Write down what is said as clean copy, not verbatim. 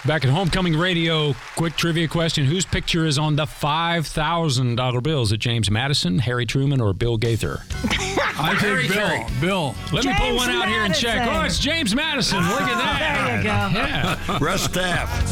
Back at Homecoming Radio, quick trivia question. Whose picture is on the $5,000 bill? Is it James Madison, Harry Truman, or Bill Gaither? I think Bill. Let me pull one out here and check. Oh, it's James Madison. Look at that. There you go. Yeah. Russ Taff.